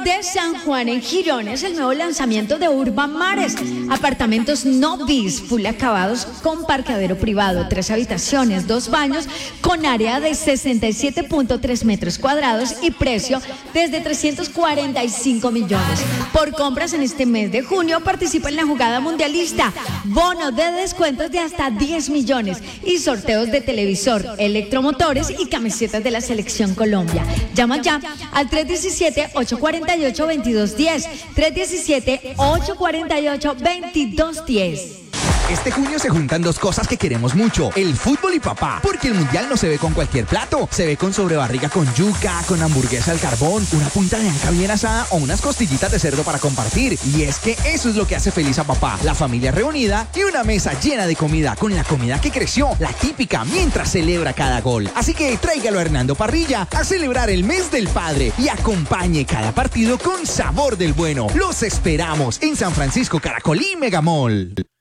de San Juan en Girón es el nuevo lanzamiento de Urban Mares. Apartamentos no bis, full acabados con parqueadero privado, 3 habitaciones, 2 baños, con área de 67.3 metros cuadrados y precio desde 345 millones. Por compras en este mes de junio participa en la jugada mundialista, bono de descuentos de hasta 10 millones y sorteos de televisor, electromotores y camisetas de la Selección Colombia. Llama ya al 317-848-2210, 317-848-2210. Este junio se juntan dos cosas que queremos mucho, el fútbol y papá, porque el mundial no se ve con cualquier plato, se ve con sobrebarriga con yuca, con hamburguesa al carbón, una punta de anca bien asada o unas costillitas de cerdo para compartir. Y es que eso es lo que hace feliz a papá, la familia reunida y una mesa llena de comida, con la comida que creció, la típica, mientras celebra cada gol. Así que tráigalo a Hernando Parrilla a celebrar el mes del padre y acompañe cada partido con sabor del bueno. Los esperamos en San Francisco, Caracolí, Megamall.